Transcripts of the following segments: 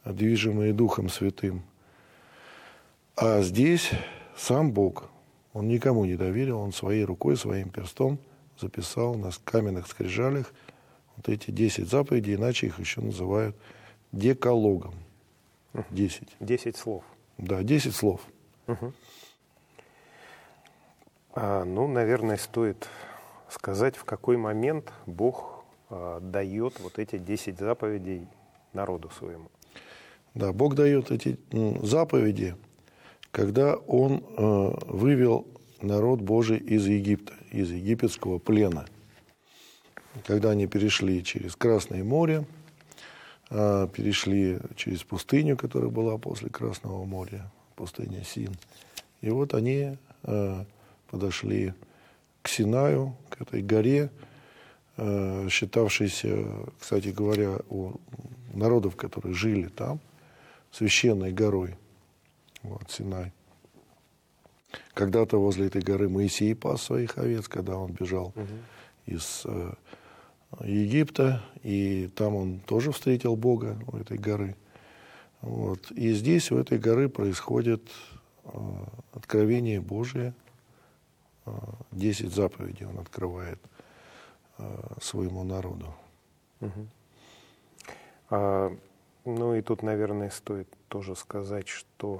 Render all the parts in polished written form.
движимые Духом Святым. А здесь сам Бог, Он никому не доверил, Он своей рукой, своим перстом записал на каменных скрижалях вот эти 10 заповедей, иначе их еще называют декалогом. 10. 10 слов. Да, 10 слов. Наверное, стоит сказать, в какой момент Бог дает вот эти 10 заповедей народу своему. Да, Бог дает эти заповеди, когда Он вывел народ Божий из Египта, из египетского плена. Когда они перешли через Красное море, перешли через пустыню, которая была после Красного моря, пустыня Син. И вот они подошли к Синаю, к этой горе, считавшейся, кстати говоря, у народов, которые жили там, священной горой, вот, Синай. Когда-то возле этой горы Моисей пас своих овец, когда он бежал из Египта, и там он тоже встретил Бога у этой горы. Вот. И здесь, у этой горы, происходит откровение Божие, 10 заповедей он открывает своему народу. И тут, наверное, стоит тоже сказать, что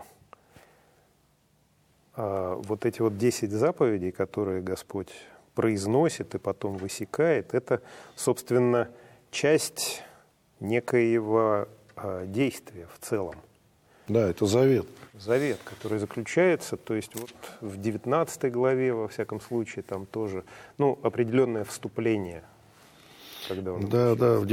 вот эти вот 10 заповедей, которые Господь произносит и потом высекает, это, собственно, часть некоего действия в целом. Да, это завет. Завет, который заключается, то есть вот в 19 главе, во всяком случае, там тоже, определенное вступление. Когда он в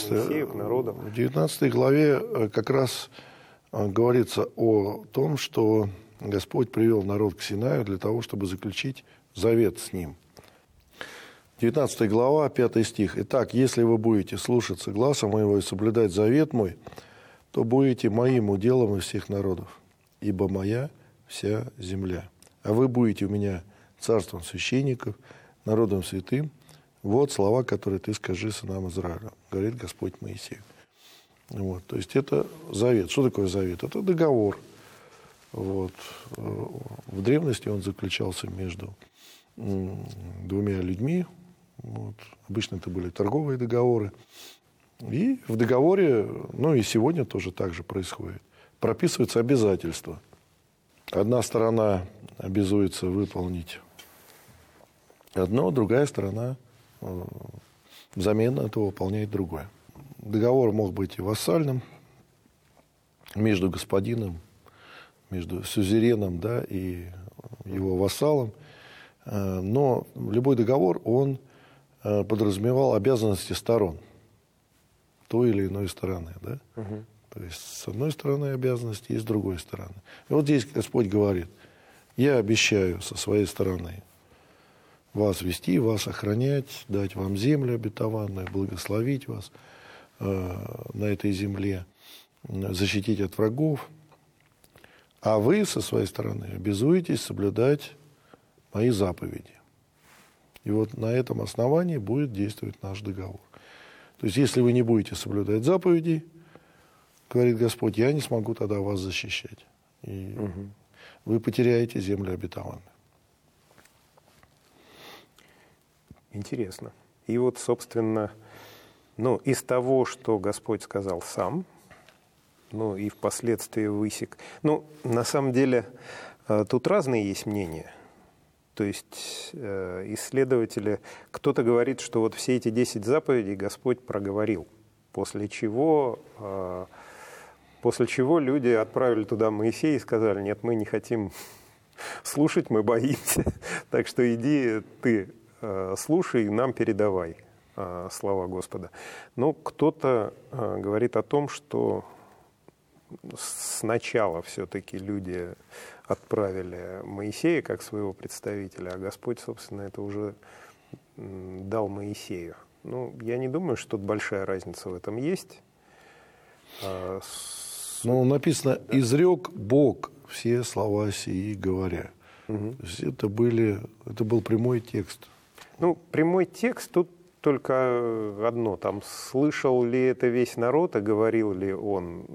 19 главе как раз говорится о том, что Господь привел народ к Синаю для того, чтобы заключить завет с ним. 19 глава, 5 стих. «Итак, если вы будете слушаться гласа моего и соблюдать завет мой, то будете моим уделом из всех народов, ибо моя вся земля. А вы будете у меня царством священников, народом святым. Вот слова, которые ты скажи сынам Израиля», говорит Господь Моисею. Вот, то есть это завет. Что такое завет? Это договор. Вот. В древности он заключался между двумя людьми. Вот. Обычно это были торговые договоры. И в договоре, и сегодня тоже так же происходит, прописываются обязательства. Одна сторона обязуется выполнить одно, другая сторона взамен этого выполняет другое. Договор мог быть и вассальным между господином, между сюзереном, и его вассалом. Но любой договор, он подразумевал обязанности сторон той или иной стороны. Да? То есть с одной стороны обязанности и с другой стороны. И вот здесь Господь говорит: я обещаю со своей стороны вас вести, вас охранять, дать вам землю обетованную, благословить вас на этой земле, защитить от врагов. А вы со своей стороны обязуетесь соблюдать мои заповеди. И вот на этом основании будет действовать наш договор. То есть, если вы не будете соблюдать заповеди, говорит Господь, я не смогу тогда вас защищать. И вы потеряете землю обетованную. Интересно. И вот, собственно, из того, что Господь сказал сам, и впоследствии высек. На самом деле, тут разные есть мнения. То есть исследователи, кто-то говорит, что вот все эти 10 заповедей Господь проговорил, после чего люди отправили туда Моисея и сказали: нет, мы не хотим слушать, мы боимся, так что иди ты, слушай, нам передавай слова Господа. Но кто-то говорит о том, что сначала все-таки люди отправили Моисея как своего представителя, а Господь, собственно, это уже дал Моисею. Я не думаю, что тут большая разница в этом есть. Написано: «Изрек Бог все слова сии, говоря». То есть это был прямой текст. Прямой текст, тут только одно. Там слышал ли это весь народ, и говорил ли он